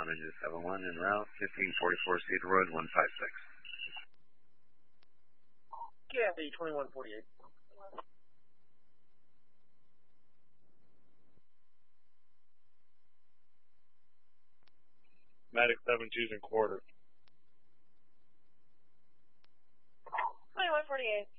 Ground Engine 71 en route, 1544 Cedar Road, 156. Kathy, 2148. Medic 72's and quarter. 2148.